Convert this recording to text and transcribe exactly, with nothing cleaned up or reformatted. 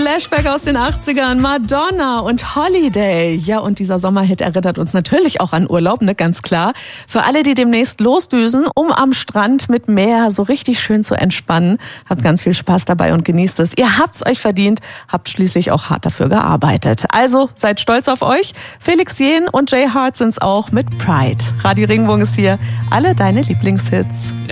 Flashback aus den achtzigern, Madonna und Holiday. Ja, und dieser Sommerhit erinnert uns natürlich auch an Urlaub, ne, ganz klar. Für alle, die demnächst losdüsen, um am Strand mit Meer so richtig schön zu entspannen. Habt ganz viel Spaß dabei und genießt es. Ihr habt's euch verdient, habt schließlich auch hart dafür gearbeitet. Also, seid stolz auf euch. Felix Jähn und Jay Hart sind's auch mit Pride. Radio Regenbogen ist hier. Alle deine Lieblingshits.